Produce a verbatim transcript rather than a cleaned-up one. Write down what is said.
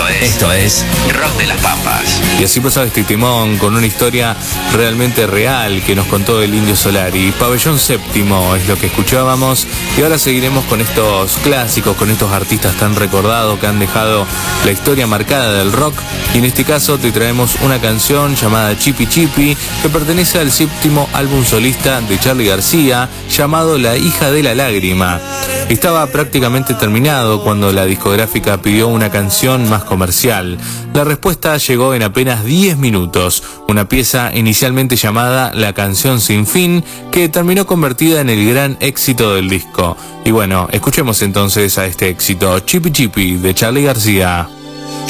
Esto es, esto es Rock de las Pampas. Y así pasaba este timón con una historia realmente real que nos contó el Indio Solari. Pabellón Séptimo es lo que escuchábamos, y ahora seguiremos con estos clásicos, con estos artistas tan recordados que han dejado la historia marcada del rock. Y en este caso te traemos una canción llamada Chipi Chipi, que pertenece al séptimo álbum solista de Charly García, llamado La Hija de la Lágrima. Estaba prácticamente terminado cuando la discográfica pidió una canción más comercial. La respuesta llegó en apenas diez minutos, una pieza inicialmente llamada La Canción Sin Fin, que terminó convertida en el gran éxito del disco. Y bueno, escuchemos entonces a este éxito, Chipi Chipi, de Charly García.